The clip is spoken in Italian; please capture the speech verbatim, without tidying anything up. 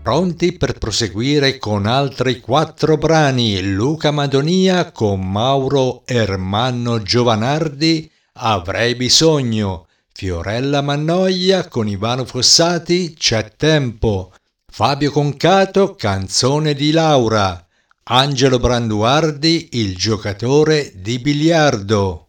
Pronti per proseguire con altri quattro brani. Luca Madonia con Mauro Ermanno Giovanardi, Avrei bisogno. Fiorella Mannoia con Ivano Fossati, C'è tempo. Fabio Concato, Canzone di Laura. Angelo Branduardi, Il giocatore di biliardo.